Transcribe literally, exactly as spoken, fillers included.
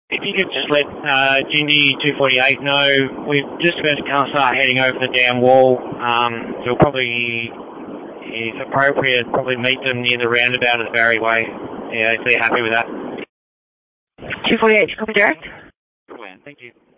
If you could just let uh, Gindy two forty-eight know, we're just about to start heading over the dam wall. Um, so we'll probably, if appropriate, probably meet them near the roundabout at the Barry Way. Yeah, if they're happy with that. two forty-eight, copy direct. Good man, thank you.